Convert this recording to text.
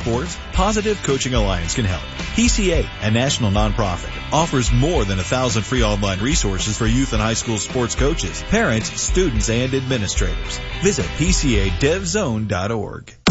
sports, Positive Coaching Alliance can help. PCA, a national nonprofit, offers more than 1,000 free online resources for youth and high school sports coaches, parents, students, and administrators. Visit PCADevZone.org.